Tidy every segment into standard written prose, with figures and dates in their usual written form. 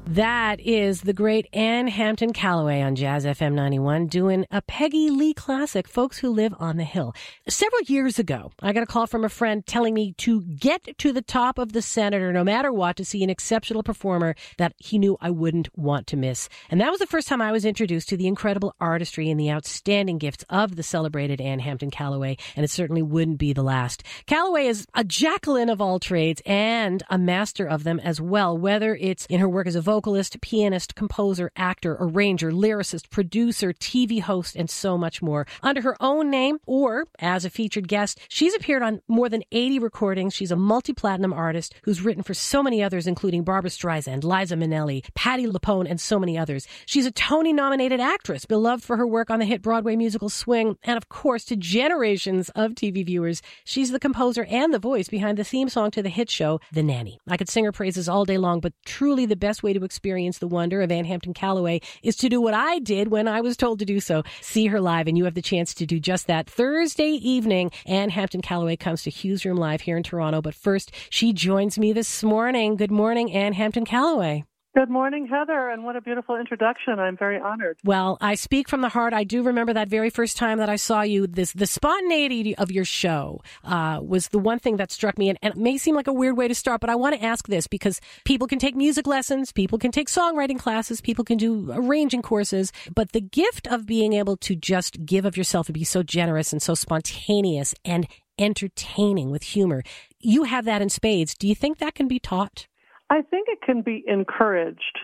That is the great Ann Hampton Callaway on Jazz FM 91 doing a Peggy Lee classic, Folks Who Live on the Hill. Several years ago, I got a call from a friend telling me to get to the top of the Senator no matter what to see an exceptional performer that he knew I wouldn't want to miss. And that was the first time I was introduced to the incredible artistry and the outstanding gifts of the celebrated Ann Hampton Callaway, and it certainly wouldn't be the last. Callaway is a Jacqueline of all trades and a master of them as well, whether it's in her work as a vocalist, pianist, composer, actor, arranger, lyricist, producer, TV host, and so much more. Under her own name or as a featured guest, she's appeared on more than 80 recordings. She's a multi-platinum artist who's written for so many others, including Barbra Streisand, Liza Minnelli, Patti LuPone, and so many others. She's a Tony-nominated actress, beloved for her work on the hit Broadway musical Swing, and of course, to generations of TV viewers, she's the composer and the voice behind the theme song to the hit show, The Nanny. I could sing her praises all day long, but truly the best way to experience the wonder of Ann Hampton Callaway is to do what I did when I was told to do so. See her live, and you have the chance to do just that. Thursday evening, Ann Hampton Callaway comes to Hughes Room Live here in Toronto, but first, she joins me this morning. Good morning, Ann Hampton Callaway. Good morning, Heather, and what a beautiful introduction. I'm very honored. Well, I speak from the heart. I do remember that very first time that I saw you. The spontaneity of your show was the one thing that struck me, and it may seem like a weird way to start, but I want to ask this because people can take music lessons, people can take songwriting classes, people can do arranging courses, but the gift of being able to just give of yourself and be so generous and so spontaneous and entertaining with humor, you have that in spades. Do you think that can be taught? I think it can be encouraged.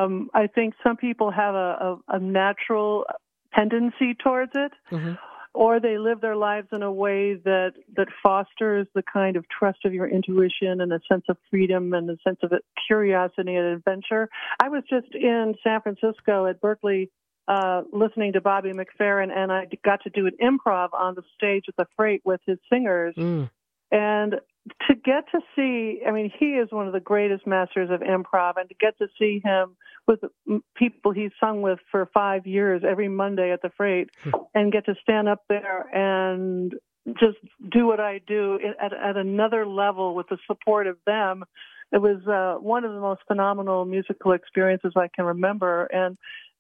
I think some people have a natural tendency towards it, or they live their lives in a way that fosters the kind of trust of your intuition and a sense of freedom and a sense of curiosity and adventure. I was just in San Francisco at Berkeley listening to Bobby McFerrin, and I got to do an improv on the stage at the Freight with his singers. And to get to see, I mean, he is one of the greatest masters of improv, and to get to see him with people he's sung with for 5 years every Monday at the Freight and get to stand up there and just do what I do at another level with the support of them. It was one of the most phenomenal musical experiences I can remember. And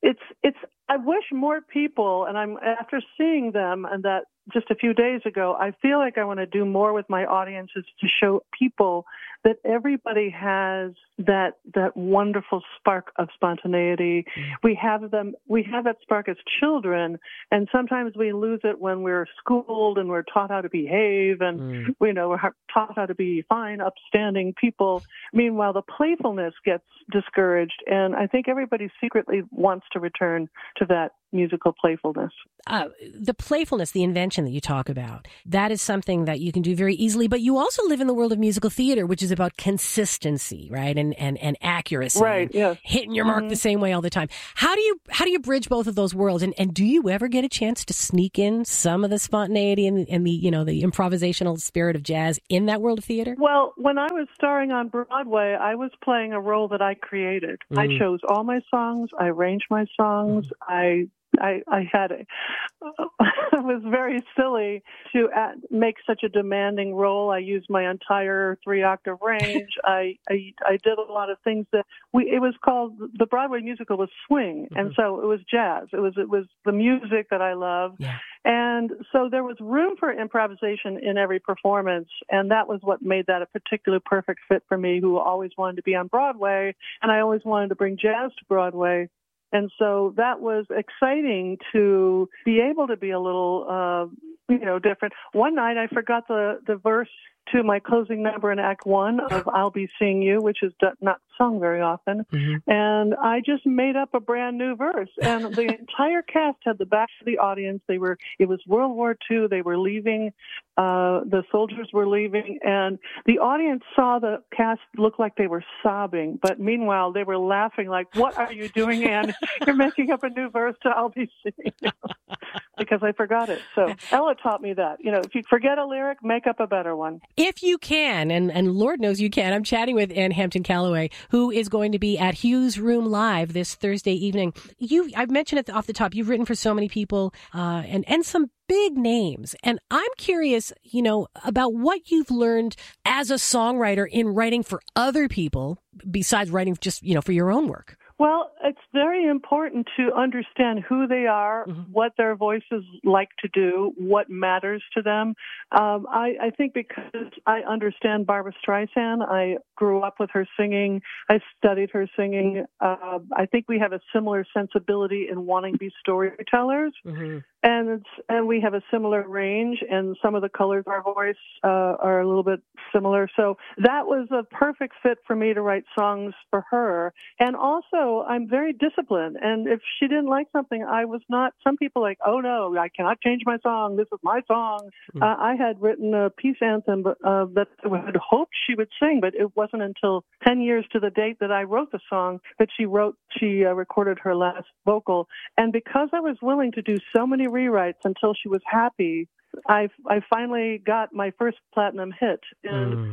I wish more people, and I'm after seeing them and that just a few days ago, I feel like I want to do more with my audiences to show people that everybody has that wonderful spark of spontaneity. We have that spark as children, and sometimes we lose it when we're schooled and we're taught how to behave, and we're taught how to be fine, upstanding people. Meanwhile, the playfulness gets discouraged, and I think everybody secretly wants to return to that musical playfulness. The playfulness, the invention that you talk about, that is something that you can do very easily, but you also live in the world of musical theater, which is about consistency, right? And accuracy. Right, yes. Hitting your mark the same way all the time. How do you bridge both of those worlds? And do you ever get a chance to sneak in some of the spontaneity and the improvisational spirit of jazz in that world of theater? Well, when I was starring on Broadway, I was playing a role that I created. I chose all my songs. I arranged my songs. It was very silly to make such a demanding role. I used my entire 3-octave range. I did a lot of things that it was called, the Broadway musical was Swing, and so it was jazz. It was the music that I love. Yeah. And so there was room for improvisation in every performance, and that was what made that a particularly perfect fit for me, who always wanted to be on Broadway, and I always wanted to bring jazz to Broadway. And so that was exciting to be able to be a little, different. One night I forgot the verse to my closing number in Act 1 of I'll Be Seeing You, which is not sung very often. And I just made up a brand new verse. And the entire cast had the back of the audience. It was World War II. They were leaving. The soldiers were leaving. And the audience saw the cast look like they were sobbing. But meanwhile, they were laughing like, what are you doing, Ann? You're making up a new verse to I'll Be Seeing You. Because I forgot it. So Ella taught me that. If you forget a lyric, make up a better one. If you can, and Lord knows you can, I'm chatting with Ann Hampton Callaway, who is going to be at Hughes Room Live this Thursday evening. I've mentioned it off the top, you've written for so many people, and some big names. And I'm curious, about what you've learned as a songwriter in writing for other people, besides writing just, for your own work. Well, it's very important to understand who they are, what their voices like to do, what matters to them. I think because I understand Barbra Streisand, I grew up with her singing, I studied her singing. I think we have a similar sensibility in wanting to be storytellers. And we have a similar range, and some of the colors of our voice are a little bit similar. So that was a perfect fit for me to write songs for her. And also, I'm very disciplined. And if she didn't like something, I was not. Some people like, oh no, I cannot change my song. This is my song. I had written a peace anthem that I had hoped she would sing, but it wasn't until 10 years to the date that I wrote the song that she recorded her last vocal. And because I was willing to do so many rewrites until she was happy, I finally got my first platinum hit. And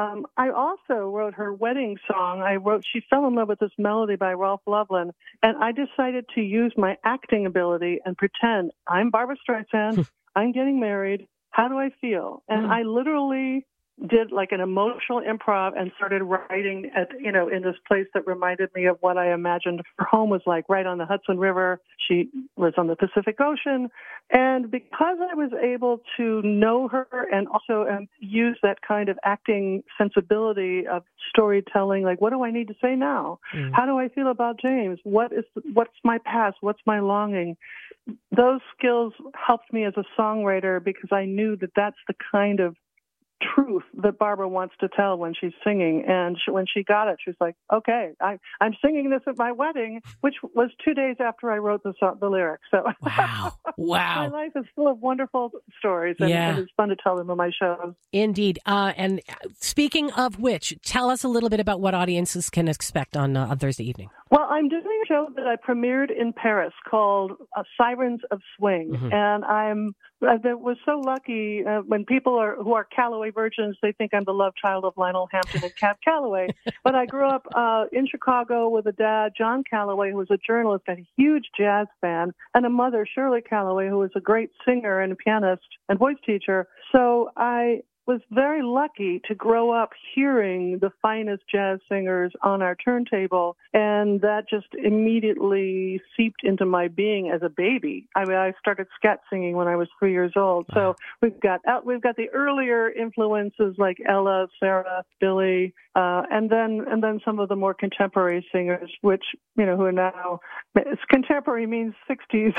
I also wrote her wedding song. She fell in love with this melody by Ralph Loveland, and I decided to use my acting ability and pretend I'm Barbra Streisand, I'm getting married, how do I feel? And I literally did like an emotional improv and started writing in this place that reminded me of what I imagined her home was like, right on the Hudson River. She was on the Pacific Ocean. And because I was able to know her and also use that kind of acting sensibility of storytelling, like, what do I need to say now? How do I feel about James? What's my past? What's my longing? Those skills helped me as a songwriter because I knew that that's the kind of truth that Barbra wants to tell when she's singing. And when she got it, she was like, okay, I'm singing this at my wedding, which was 2 days after I wrote the lyrics. So Wow. My life is full of wonderful stories, and it's fun to tell them on my shows. Indeed. And speaking of which, tell us a little bit about what audiences can expect on Thursday evening. Well, I'm doing a show that I premiered in Paris called Sirens of Swing. And I was so lucky when people who are Calloway virgins, they think I'm the love child of Lionel Hampton and Cab Calloway. But I grew up in Chicago with a dad, John Calloway, who was a journalist and a huge jazz fan, and a mother, Shirley Calloway, who was a great singer and pianist and voice teacher. So I was very lucky to grow up hearing the finest jazz singers on our turntable, and that just immediately seeped into my being as a baby. I mean, I started scat singing when I was 3 years old. So we've got the earlier influences like Ella, Sarah, Billy, and then some of the more contemporary singers, which who are now contemporary means 60s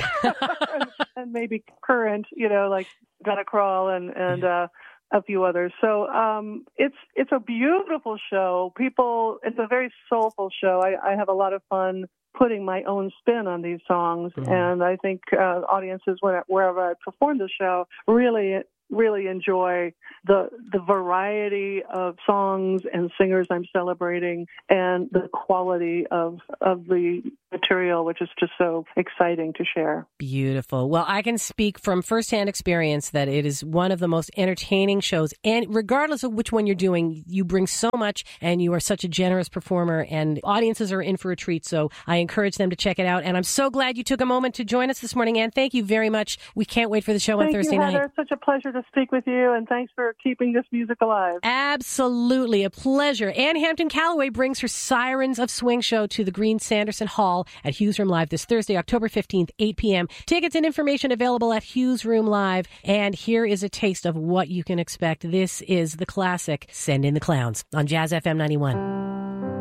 and maybe current, like Gotta Crawl and a few others. So it's a beautiful show. It's a very soulful show. I have a lot of fun putting my own spin on these songs, and I think audiences wherever I perform the show really enjoy the variety of songs and singers I'm celebrating, and the quality of the material, which is just so exciting to share. Beautiful. Well, I can speak from firsthand experience that it is one of the most entertaining shows, and regardless of which one you're doing, you bring so much, and you are such a generous performer, and audiences are in for a treat, so I encourage them to check it out. And I'm so glad you took a moment to join us this morning, Anne. Thank you very much. We can't wait for the show on Thursday night. Thank you, Heather. It's such a pleasure to speak with you, and thanks for keeping this music alive. Absolutely. A pleasure. Anne Hampton Callaway brings her Sirens of Swing show to the Green Sanderson Hall at Hughes Room Live this Thursday, October 15th, 8 p.m. Tickets and information available at Hughes Room Live. And here is a taste of what you can expect. This is the classic Send in the Clowns on Jazz FM 91.